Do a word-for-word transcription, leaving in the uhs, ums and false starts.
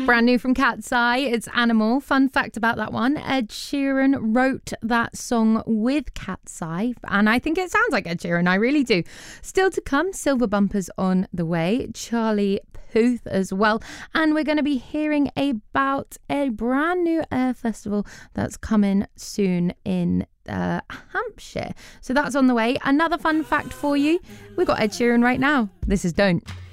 Brand new from Cat's Eye, it's Animal. Fun fact about that one, Ed Sheeran wrote that song with Cat's Eye, and I think it sounds like Ed Sheeran, I really do. Still to come, Silver Bumpers on the way, Charlie Puth as well, and we're going to be hearing about a brand new air festival that's coming soon in uh, Hampshire. So that's on the way. Another fun fact for you, we've got Ed Sheeran right now. This is Don't.